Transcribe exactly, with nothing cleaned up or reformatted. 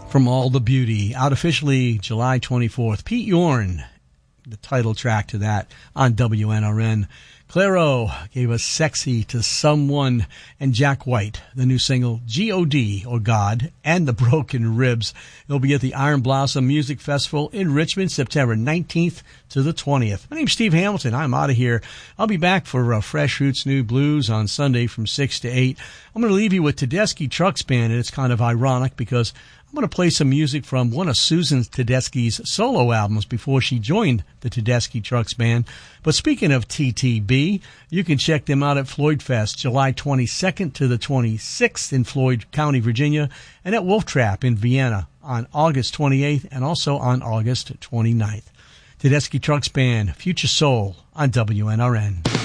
From All the Beauty, out officially July twenty-fourth. Pete Yorn, the title track to that on W N R N. Clairo gave us Sexy to Someone, and Jack White, the new single G O D, or God, and the Broken Ribs. It'll be at the Iron Blossom Music Festival in Richmond, September nineteenth to the twentieth. My name's Steve Hamilton. I'm out of here. I'll be back for uh, Fresh Roots New Blues on Sunday from six to eight. I'm going to leave you with Tedeschi Trucks Band, and it's kind of ironic because I'm going to play some music from one of Susan Tedeschi's solo albums before she joined the Tedeschi Trucks Band. But speaking of T T B, you can check them out at Floyd Fest, July twenty-second to the twenty-sixth in Floyd County, Virginia, and at Wolf Trap in Vienna on August twenty-eighth and also on August twenty-ninth. Tedeschi Trucks Band, Future Soul on W N R N.